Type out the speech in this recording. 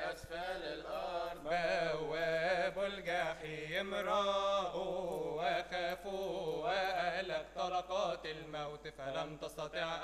أسفل الأرض. بواب الجحيم رأوا وخافوا وقلق طرقات الموت فلم تستطع